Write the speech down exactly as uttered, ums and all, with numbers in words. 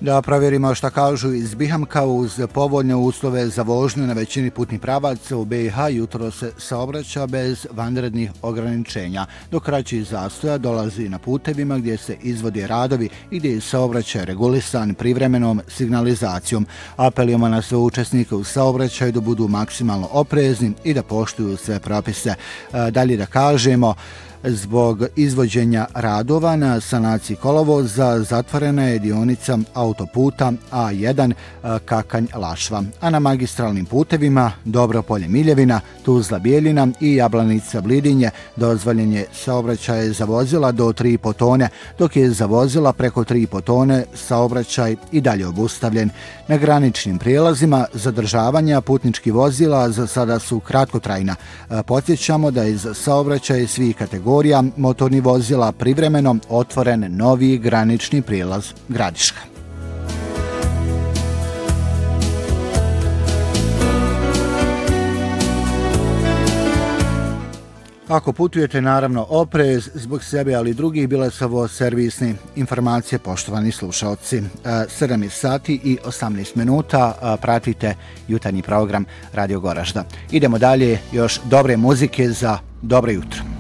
Da provjerimo šta kažu iz Bihamka. Uz povoljne uslove za vožnju na većini putnih pravaca u be i ha jutro se saobraća bez vanrednih ograničenja. Do kraćih zastoja dolazi na putevima gdje se izvode radovi i gdje je saobraćaj regulisan privremenom signalizacijom. Apelujemo na sve učesnike u saobraćaju da budu maksimalno oprezni i da poštuju sve propise. Dalje da kažemo, zbog izvođenja radova na sanaciji kolovoza zatvorena je dionica autoputa a jedan Kakanj-Lašva, a na magistralnim putevima Dobropolje-Miljevina, Tuzla-Bijeljina i Jablanica-Blidinje dozvoljen je saobraćaj za vozila do tri i po tone, dok je za vozila preko tri i po tone saobraćaj i dalje obustavljen. Na graničnim prijelazima zadržavanja putničkih vozila za sada su kratkotrajna. Podsjećamo da je za saobraćaj svih kategorija motornih vozila privremeno otvoren novi granični prijelaz Gradiška. Ako putujete, naravno oprez zbog sebe, ali i drugih. Bile su ovo servisne informacije, poštovani slušalci. sedam sati i osamnaest minuta, pratite jutarnji program Radio Goražda. Idemo dalje, još dobre muzike za dobro jutro.